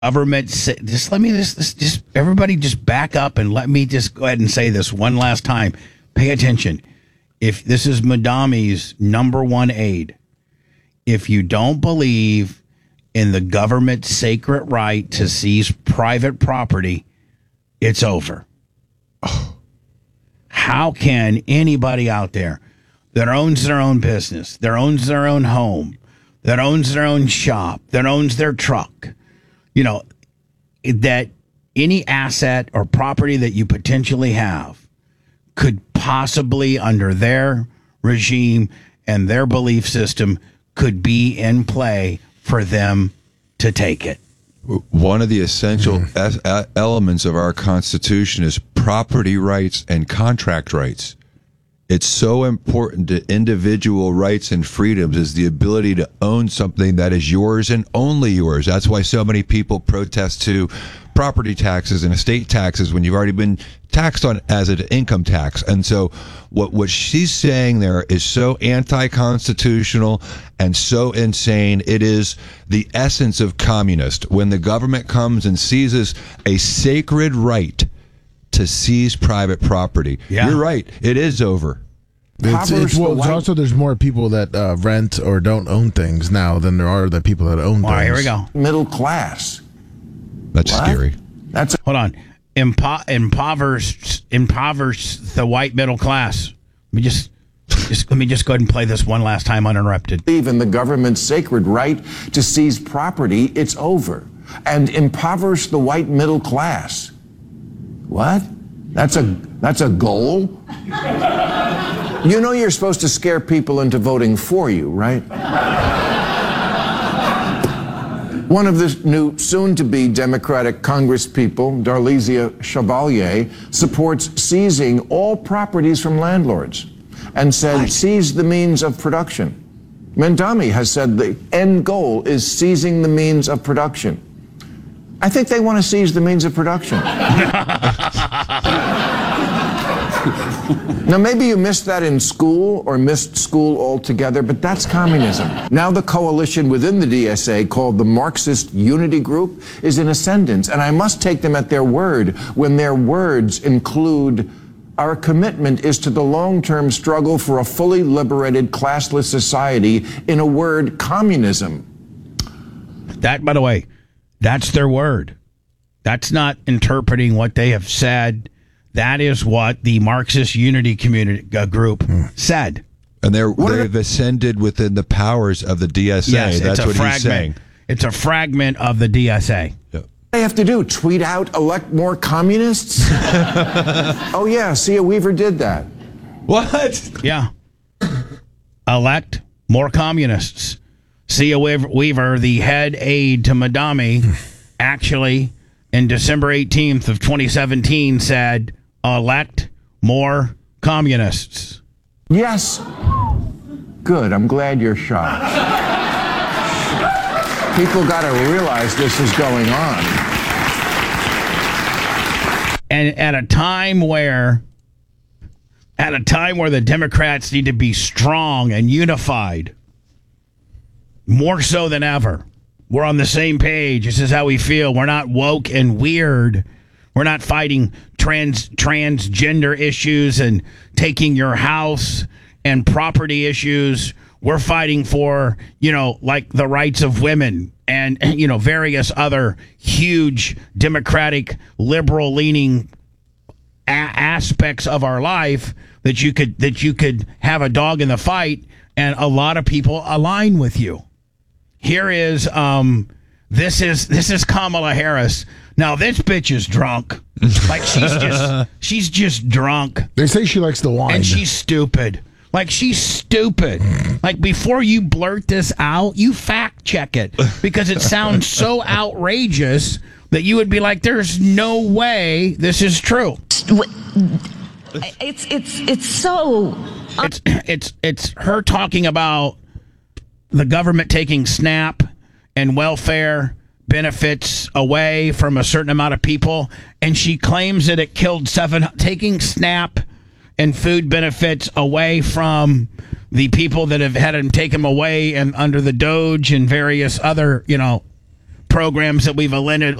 government, just let me just everybody just back up and let me just go ahead and say this one last time. Pay attention. If this is Madami's number one aide, if you don't believe in the government's sacred right to seize private property, it's over. Oh. How can anybody out there that owns their own business, that owns their own home, that owns their own shop, that owns their truck, that any asset or property that you potentially have could possibly, under their regime and their belief system, could be in play for them to take it? One of the essential elements of our Constitution is property rights and contract rights. It's so important to individual rights and freedoms is the ability to own something that is yours and only yours. That's why so many people protest to property taxes and estate taxes when you've already been taxed on as an income tax. And so what she's saying there is so anti-constitutional and so insane. It is the essence of communist. When the government comes and seizes a sacred right to seize private property. Yeah. You're right. It is over. It's also there's more people that rent or don't own things now than there are the people that own things. All right, here we go. Middle class. That's scary. Hold on. Impoverish the white middle class. Let me just go ahead and play this one last time uninterrupted. Even the government's sacred right to seize property, it's over. And impoverish the white middle class. What? That's a goal? You know you're supposed to scare people into voting for you, right? One of the new soon-to-be Democratic congresspeople, Darlisia Chevalier, supports seizing all properties from landlords and said seize the means of production. Mamdani has said the end goal is seizing the means of production. I think they want to seize the means of production. Now, maybe you missed that in school or missed school altogether, but that's communism. Now the coalition within the DSA, called the Marxist Unity Group, is in ascendance, and I must take them at their word when their words include, our commitment is to the long-term struggle for a fully liberated, classless society, in a word, communism. That, by the way, that's their word. That's not interpreting what they have said. That is what the Marxist Unity Community Group said. And they've ascended within the powers of the DSA. Yes, that's what he's saying. It's a fragment of the DSA. Yep. What do they have to do? Tweet out, elect more communists? Oh, yeah, Sia Weaver did that. What? Yeah. Elect more communists. Sia Weaver, the head aide to Mamdani, actually, in December 18th of 2017, said, elect more communists. Yes. Good. I'm glad you're shocked. People got to realize this is going on. And at a time where the Democrats need to be strong and unified, more so than ever. We're on the same page. This is how we feel. We're not woke and weird. We're not fighting transgender issues and taking your house and property issues. We're fighting for, like the rights of women and, various other huge Democratic, liberal-leaning aspects of our life that you could have a dog in the fight, and a lot of people align with you. Here is this is Kamala Harris. Now this bitch is drunk. Like she's just drunk. They say she likes the wine. And she's stupid. Like she's stupid. Like before you blurt this out, you fact check it, because it sounds so outrageous that you would be like, there's no way this is true. It's so it's her talking about the government taking SNAP and welfare benefits away from a certain amount of people, and she claims that it killed taking SNAP and food benefits away from the people that have had them take them away and under the Doge and various other, programs that we've